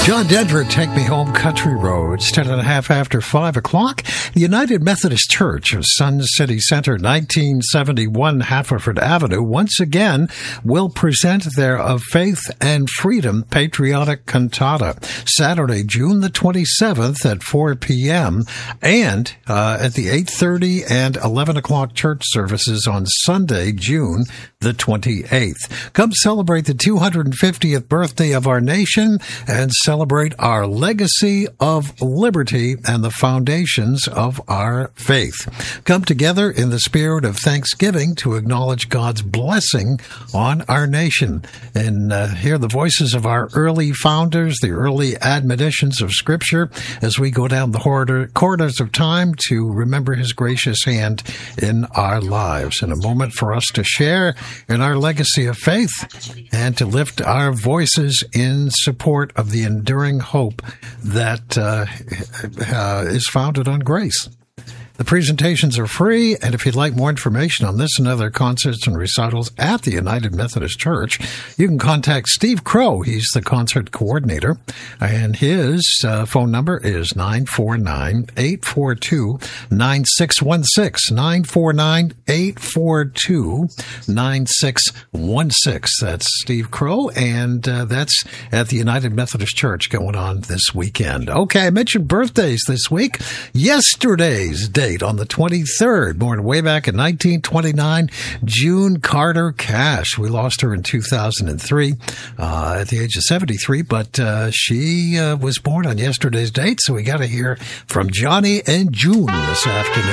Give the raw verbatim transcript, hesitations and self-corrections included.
John Denver, Take Me Home Country Roads, ten and a half after five o'clock. The United Methodist Church of Sun City Center, nineteen seventy-one Haverford Avenue, once again will present their Of Faith and Freedom patriotic cantata Saturday, June the twenty-seventh at four p.m. and uh, at the eight thirty and eleven o'clock church services on Sunday, June the twenty-eighth. Come celebrate the two hundred fiftieth birthday of our nation and celebrate our legacy of liberty and the foundations of our faith. Come together in the spirit of thanksgiving to acknowledge God's blessing on our nation and uh, hear the voices of our early founders, the early admonitions of Scripture as we go down the corridors of time to remember His gracious hand in our lives. In a moment for us to share in our legacy of faith and to lift our voices in support of the enduring hope that uh, uh, is founded on grace. The presentations are free, and if you'd like more information on this and other concerts and recitals at the United Methodist Church, you can contact Steve Crow. He's the concert coordinator, and his uh, phone number is nine four nine, eight four two, nine six one six, nine four nine, eight four two, nine six one six. That's Steve Crow, and uh, that's at the United Methodist Church going on this weekend. Okay, I mentioned birthdays this week. Yesterday's day on the twenty-third, born way back in nineteen twenty-nine, June Carter Cash. We lost her in two thousand three uh, at the age of seventy-three, but uh, she uh, was born on yesterday's date, so we got to hear from Johnny and June this afternoon.